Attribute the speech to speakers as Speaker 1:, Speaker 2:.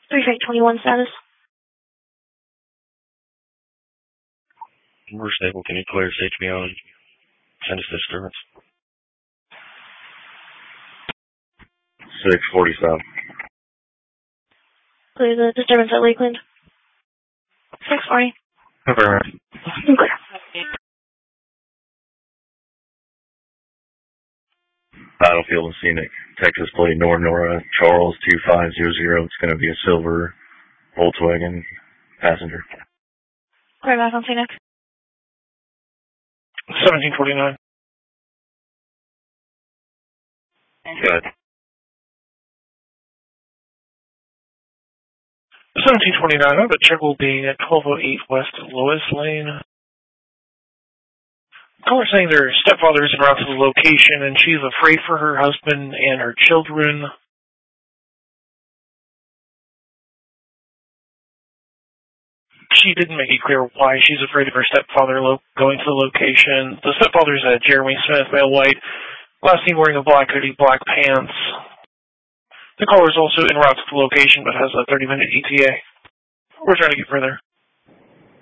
Speaker 1: 3-21 status.
Speaker 2: We're stable. Can you clear HBO and send us disturbance? 647.
Speaker 1: Clear the disturbance at Lakeland. 640.
Speaker 2: Confirm.
Speaker 1: Clear.
Speaker 2: Battlefield and Scenic, Texas plate Nora Charles 2500. It's going to be a silver Volkswagen passenger.
Speaker 1: Clear back on Scenic.
Speaker 3: 1749.
Speaker 2: Good.
Speaker 3: 1729, I have a triple being at 1208 West Lois Lane. Caller saying their stepfather is en route to the location and she's afraid for her husband and her children. She didn't make it clear why she's afraid of her stepfather going to the location. The stepfather's Jeremy Smith, male white, last seen wearing a black hoodie, black pants. The caller is also en route to the location but has a 30-minute ETA. We're trying to get further.